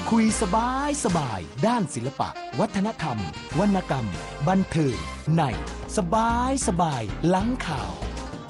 คุยสบายด้านศิลปะวัฒนธรรมวรรณกรรมบันเทิงในสบายหลังข่าว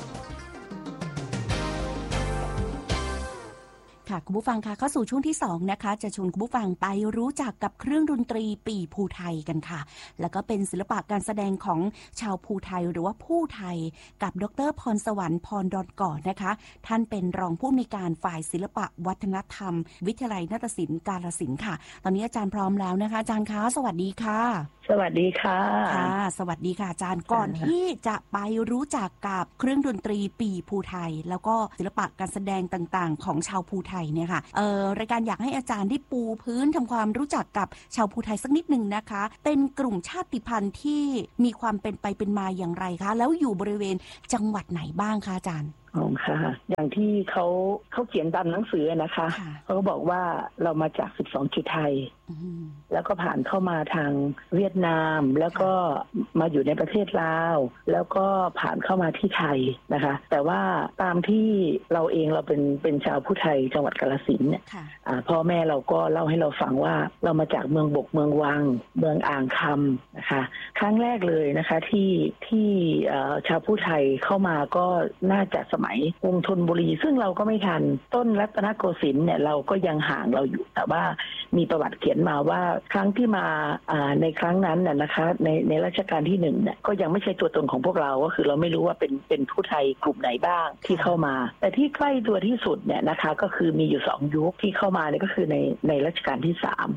ค่ะคุณผู้ฟังคะเข้าสู่ช่วงที่2นะคะจะชวนคุณผู้ฟังไปรู้จักกับเครื่องดนตรีปี่ภูไทยกันค่ะแล้วก็เป็นศิลปะการแสดงของชาวภูไทยหรือว่าผู้ไทยกับดร.พรสวรรค์พรดอนก่อนะคะท่านเป็นรองผู้อำนวยการฝ่ายศิลปะวัฒนธรรมวิทยาลัยนาฏศิลป์กาฬสินธุ์ค่ะตอนนี้อาจารย์พร้อมแล้วนะคะอาจารย์คะสวัสดีค่ะสวัสดีค่ะค่ะสวัสดีค่ะอาจารย์ก่อนที่จะไปรู้จักกับเครื่องดนตรีปี่ภูไทยแล้วก็ศิลปะการแสดงต่างๆของชาวภูไทยเนี่ยค่ะรายการอยากให้อาจารย์ได้ปูพื้นทำความรู้จักกับชาวภูไทยสักนิดนึงนะคะเป็นกลุ่มชาติพันธุ์ที่มีความเป็นไปเป็นมาอย่างไรคะแล้วอยู่บริเวณจังหวัดไหนบ้างคะอาจารย์ค่ะอย่างที่เขาเขียนตามหนังสือนะคะเขาก็บอกว่าเรามาจาก12จุดไทยแล้วก็ผ่านเข้ามาทางเวียดนามแล้วก็มาอยู่ในประเทศลาวแล้วก็ผ่านเข้ามาที่ไทยนะคะแต่ว่าตามที่เราเองเราเป็นชาวผู้ไทยจังหวัดกาฬสินธุ์เนี่ยพ่อแม่เราก็เล่าให้เราฟังว่าเรามาจากเมืองบกเมืองวังเมืองอ่างคำนะคะครั้งแรกเลยนะคะที่ชาวผู้ไทยเข้ามาก็น่าจะสมัยกรุงธนบุรีซึ่งเราก็ไม่ทันต้นรัตนโกสินทร์เนี่ยเราก็ยังห่างเราอยู่แต่ว่ามีประวัติเขียนมาว่าครั้งที่มาในครั้งนั้นน่ะนะคะในรัชกาลที่1เนี่ยก็ยังไม่ใช่ตัวตนของพวกเราก็คือเราไม่รู้ว่าเป็นผู้ไทยกลุ่มไหนบ้างที่เข้ามาแต่ที่ใกล้ตัวที่สุดเนี่ยนะคะก็คือมีอยู่2ยุคที่เข้ามาเนี่ยก็คือในรัชกาลที่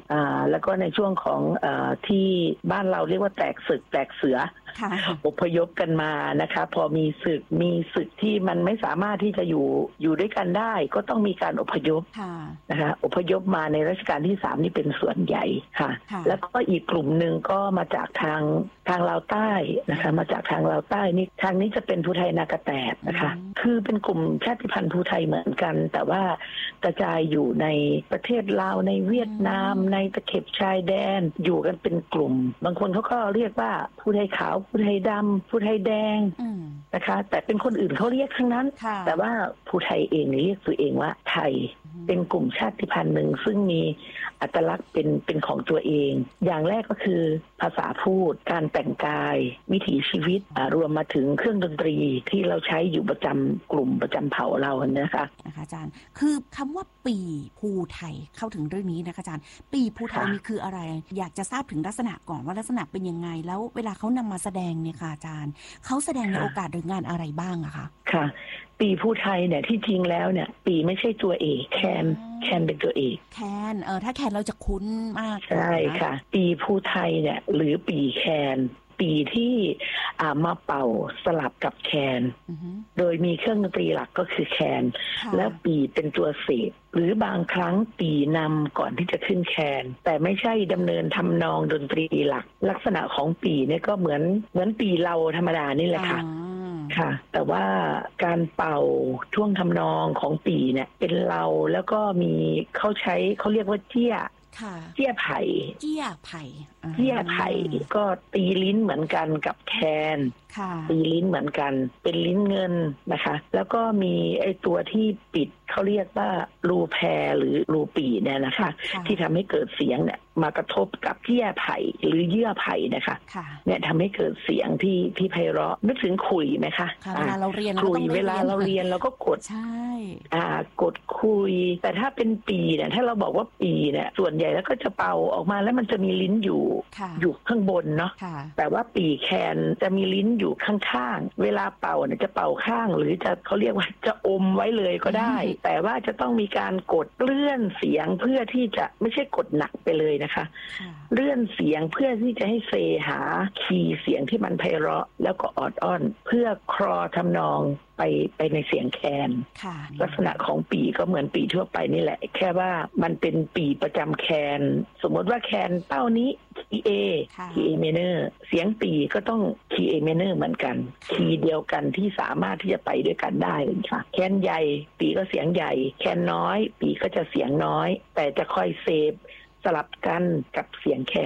3แล้วก็ในช่วงของที่บ้านเราเรียกว่าแตกศึกแตกเสืออพยพกันมานะคะพอมีศึกที่มันไม่สามารถที่จะอยู่ด้วยกันได้ก็ต้องมีการอพยพนะคะอพยพมาในรัชกาลที่3นี่เป็นส่วนใหญ่ค่ะแล้วก็อีกกลุ่มหนึ่งก็มาจากทางลาวใต้นะคะมาจากทางลาวใต้นี่ทางนี้จะเป็นภูไทยนากระแตดนะคะคือเป็นกลุ่มชาติพันธุ์ภูไทยเหมือนกันแต่ว่ากระจายอยู่ในประเทศลาวในเวียดนามในตะเข็บชายแดนอยู่กันเป็นกลุ่มบางคนเขาก็เรียกว่าภูไทยขาวภูไทยดำภูไทยแดงนะคะแต่เป็นคนอื่นเขาเรียกทั้งนั้นแต่ว่าภูไทยเองเรียกตัวเองว่าไทยเป็นกลุ่มชาติพันธุ์หนึ่งซึ่งมีอัตลักษณ์เป็นของตัวเองอย่างแรกก็คือภาษาพูดการแต่งกายวิถีชีวิตรวมมาถึงเครื่องดนตรีที่เราใช้อยู่ประจำกลุ่มประจำเผ่าเรานะคะอาจารย์คือคำว่าปี่ภูไทยเข้าถึงเรื่องนี้นะคะอาจารย์ปี่ภูไทยนี่คืออะไรอยากจะทราบถึงลักษณะก่อนว่าลักษณะเป็นยังไงแล้วเวลาเขานำมาแสดงเนี่ยค่ะอาจารย์เขาแสดงในโอกาสหรืองานอะไรบ้างอะคะค่ะปี่ภูไทยเนี่ยที่จริงแล้วเนี่ยปี่ไม่ใช่ตัวเอกแคนเป็นตัวเอกแคนถ้าแคนเราจะคุ้นมากใช่ค่ะปี่ภูไทยเนี่ยหรือปี่แคนปีที่มาเป่าสลับกับแคนโดยมีเครื่องดนตรีหลักก็คือแคนแล้วปีเป็นตัวเสพหรือบางครั้งปีนำก่อนที่จะขึ้นแคนแต่ไม่ใช่ดำเนินทำนองดนตรีหลักลักษณะของปีเนี่ยก็เหมือนปีเราธรรมดานี่แหละค่ะค่ะแต่ว่าการเป่าช่วงทำนองของปีเนี่ยเป็นเราแล้วก็มีเขาเรียกว่าเจี้ยไผ่เจี้ยไผ่ก็ตีลิ้นเหมือนกันกับแคนตีลิ้นเหมือนกันเป็นลิ้นเงินนะคะแล้วก็มีไอ้ตัวที่ปิดเขาเรียกว่ารูแพรหรือรูปีเนี่ยนะคะที่ทำให้เกิดเสียงเนี่ยมากระทบกับเจี้ยไผ่หรือเยื่อไผ่นะคะเนี่ยทำให้เกิดเสียงที่ไพเราะนึกถึงขุยไหมคะเวลาเราเรียนเราก็กดใช่กดคุยแต่ถ้าเป็นปีเนี่ยถ้าเราบอกว่าปีเนี่ยส่วนใหญ่แล้วก็จะเป่าออกมาแล้วมันจะมีลิ้นอยู่ข้างบนเนาะแต่ว่าปีแคนจะมีลิ้นอยู่ข้างๆเวลาเป่าเนี่ยจะเป่าข้างหรือจะเขาเรียกว่าจะอมไว้เลยก็ได้แต่ว่าจะต้องมีการกดเลื่อนเสียงเพื่อที่จะไม่ใช่กดหนักไปเลยนะคะเลื่อนเสียงเพื่อที่จะให้เซหาคีย์เสียงที่มันไพเราะแล้วก็ออดอ้อนเพื่อคลอทำนองไปในเสียงแคนลักษณะของปีก็เหมือนปีทั่วไปนี่แหละแค่ว่ามันเป็นปีประจำแคนสมมติว่าแคนเป้านี้คีย์ A คีย์ A minor เสียงปีก็ต้องคีย์ A minor เหมือนกันคีย์เดียวกันที่สามารถที่จะไปด้วยกันได้เลยค่ะแคนใหญ่ปีก็เสียงใหญ่แคนน้อยปีก็จะเสียงน้อยแต่จะคอยเซฟสลับกันกับเสียงแคน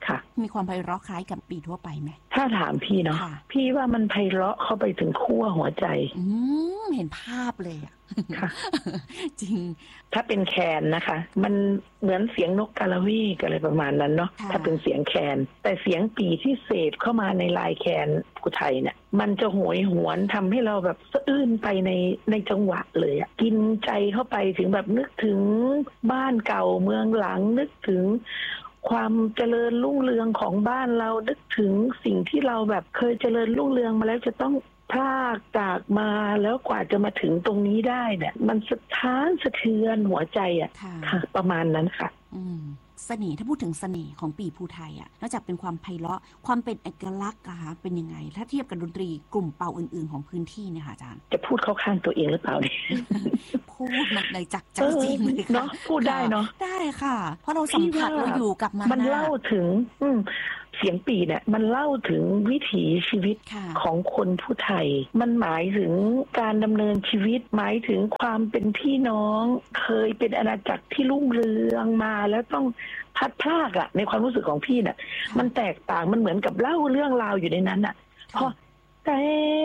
ค่ะมีความไพเราะคล้ายกับปีทั่วไปไหมถ้าถามพี่เนาะพี่ว่ามันไพเราะเข้าไปถึงขั้วหัวใจเห็นภาพเลยอ่ะจริงถ้าเป็นแคนนะคะมันเหมือนเสียงนกกาละวีกอะไรประมาณนั้นเนาะถ้าเป็นเสียงแคนแต่เสียงปีที่เสพเข้ามาในลายแคนภูไทยเนี่ยมันจะโหยหวนทำให้เราแบบสะอื้นไปในจังหวะเลยอะกินใจเข้าไปถึงแบบนึกถึงบ้านเก่าเมืองหลังนึกถึงความเจริญรุ่งเรืองของบ้านเรานึกถึงสิ่งที่เราแบบเคยเจริญรุ่งเรืองมาแล้วจะต้องพลากจากมาแล้วกว่าจะมาถึงตรงนี้ได้เนี่ยมันสะท้านสะเทือนหัวใจอ่ะค่ะประมาณนั้นค่ะเสน่ห์ถ้าพูดถึงเสน่ห์ของปีภูไทยอ่ะนอกจากเป็นความไพเราะความเป็นเอกลักษณ์อะคะเป็นยังไงถ้าเทียบกับดนตรีกลุ่มเป่าอื่นๆของพื้นที่เนี่ยค่ะอาจารย์จะพูดเข้าข้างตัวเองหรือเปล่าเนี่ยพูดมาเลยจากใจจริงเลยเนาะพูดได้เนาะได้ค่ะเพราะเราสัมผัสเราอยู่กับมันเล่าถึงเสียงปีเนี่ยมันเล่าถึงวิถีชีวิตของคนผู้ไทยมันหมายถึงการดำเนินชีวิตหมายถึงความเป็นพี่น้องเคยเป็นอาณาจักรที่รุ่งเรืองมาแล้วต้องพัดพลากอะในความรู้สึกของพี่เนี่ยมันแตกต่างมันเหมือนกับเล่าเรื่องราวอยู่ในนั้นอะพอแต่